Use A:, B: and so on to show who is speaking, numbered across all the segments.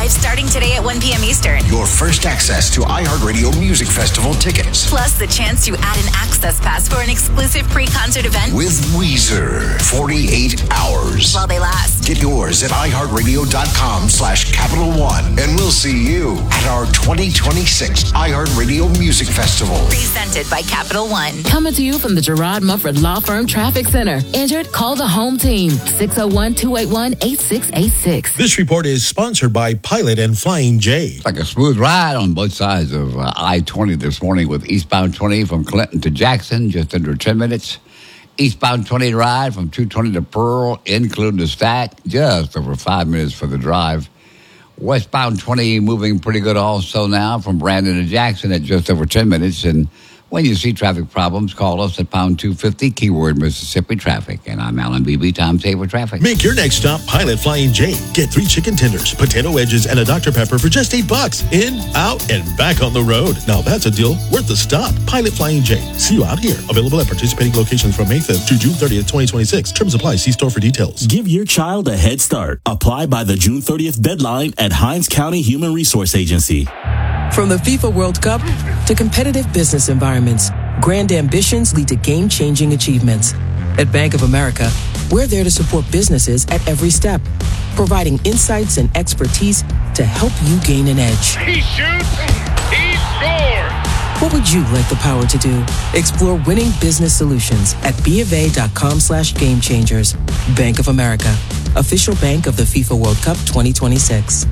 A: Live starting today at 1 p.m. Eastern.
B: Your first access to iHeartRadio Music Festival tickets.
A: Plus the chance to add an access pass for an exclusive pre-concert event.
B: With Weezer. 48 hours.
A: While they last.
B: Get yours at iHeartRadio.com/Capital One. And we'll see you at our 2026 iHeartRadio Music Festival.
A: Presented by Capital One.
C: Coming to you from the Gerard Mufford Law Firm Traffic Center. Injured? Call the home team. 601-281-8686.
D: This report is sponsored by Pilot and Flying J.
E: Like a smooth ride on both sides of I-20 this morning with eastbound 20 from Clinton to Jackson, just under 10 minutes. Eastbound 20 to ride from 220 to Pearl, including the stack, just over 5 minutes for the drive. Westbound 20 moving pretty good also now from Brandon to Jackson at just over 10 minutes. And when you see traffic problems, call us at pound 250, keyword Mississippi Traffic. And I'm Alan Beebe, Time Saver Traffic.
D: Make your next stop Pilot Flying J. Get 3 chicken tenders, potato wedges, and a Dr. Pepper for just $8. In, out, and back on the road. Now that's a deal worth the stop. Pilot Flying J. See you out here. Available at participating locations from May 5th to June 30th, 2026. Terms apply. See store for details.
F: Give your child a head start. Apply by the June 30th deadline at Hinds County Human Resource Agency.
G: From the FIFA World Cup to competitive business environments, grand ambitions lead to game-changing achievements. At Bank of America, we're there to support businesses at every step, providing insights and expertise to help you gain an edge.
H: He shoots, he scores!
G: What would you like the power to do? Explore winning business solutions at BofA.com/gamechangers. Bank of America, official bank of the FIFA World Cup 2026.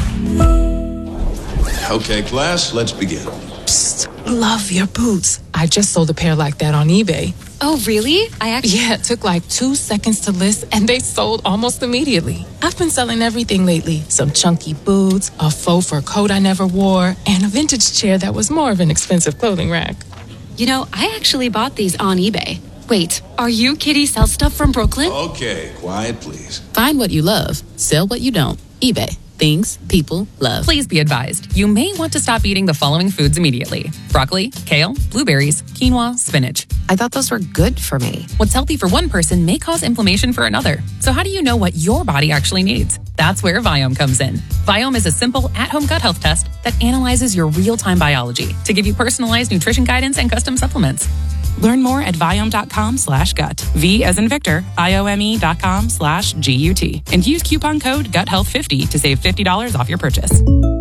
I: Okay, class, let's begin.
J: Psst, love your boots. I just sold a pair like that on eBay.
K: Oh, really?
J: Yeah, it took like 2 seconds to list and they sold almost immediately. I've been selling everything lately. Some chunky boots, a faux fur coat I never wore, and a vintage chair that was more of an expensive clothing rack.
K: You know, I actually bought these on eBay. Wait, are you Kitty Sell Stuff from Brooklyn?
I: Okay, quiet, please.
C: Find what you love. Sell what you don't. eBay. Things people love.
L: Please be advised, you may want to stop eating the following foods immediately: broccoli, kale, blueberries, quinoa, spinach.
M: I thought those were good for me.
L: What's healthy for one person may cause inflammation for another. So how do you know what your body actually needs? That's where Viome comes in. Viome is a simple at-home gut health test that analyzes your real-time biology to give you personalized nutrition guidance and custom supplements. Learn more at Viome.com/gut. V as in Victor, IOME.com/GUT. And use coupon code GUTHEALTH50 to save $50 off your purchase.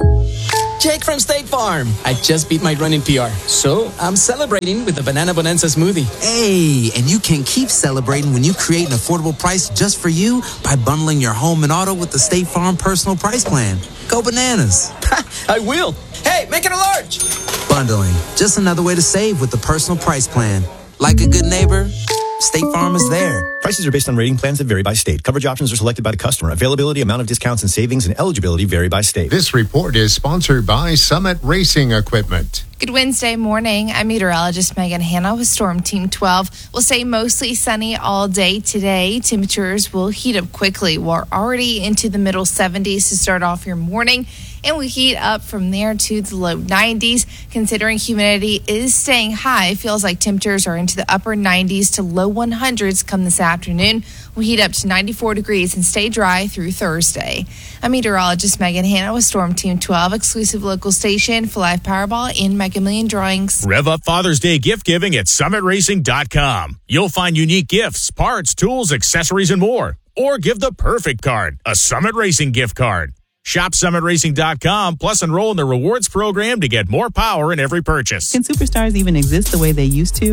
N: Jake from State Farm. I just beat my running PR, so I'm celebrating with the Banana Bonanza smoothie.
O: Hey, and you can keep celebrating when you create an affordable price just for you by bundling your home and auto with the State Farm Personal Price Plan. Go bananas.
N: I will. Hey, make it a large.
O: Bundling, just another way to save with the Personal Price Plan. Like a good neighbor, State Farm is there.
P: Prices are based on rating plans that vary by state. Coverage options are selected by the customer. Availability, amount of discounts and savings, and eligibility vary by state.
Q: This report is sponsored by Summit Racing Equipment.
R: Good Wednesday morning. I'm meteorologist Megan Hanna with Storm Team 12. We'll stay mostly sunny all day today. Temperatures will heat up quickly. We're already into the middle 70s to start off your morning, and we heat up from there to the low 90s. Considering humidity is staying high, feels like temperatures are into the upper 90s to low 100s come this afternoon. We'll heat up to 94 degrees and stay dry through Thursday. I'm meteorologist Megan Hanna with Storm Team 12, exclusive local station for Live Powerball and Mega Million drawings.
S: Rev up Father's Day gift giving at SummitRacing.com. You'll find unique gifts, parts, tools, accessories, and more. Or give the perfect card, a Summit Racing gift card. Shop SummitRacing.com, plus enroll in the rewards program to get more power in every purchase.
T: Can superstars even exist the way they used to?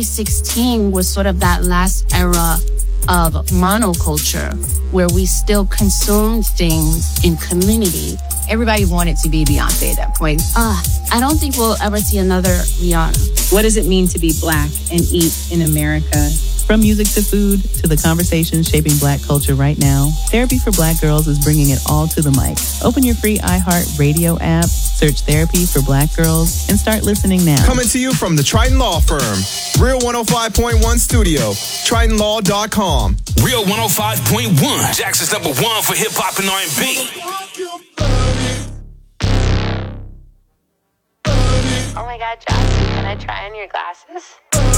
U: 2016 was sort of that last era of monoculture where we still consumed things in community.
V: Everybody wanted to be Beyonce at that point.
U: I don't think we'll ever see another Rihanna.
V: What does it mean to be Black and eat in America?
T: From music to food to the conversations shaping Black culture right now, Therapy for Black Girls is bringing it all to the mic. Open your free iHeart Radio app, search Therapy for Black Girls, and start listening now.
W: Coming to you from the Triton Law Firm. Real 105.1 Studio. TritonLaw.com.
X: Real 105.1. Jackson's #1 for hip-hop and R&B.
Y: Oh my God, Josh, can I try on your glasses?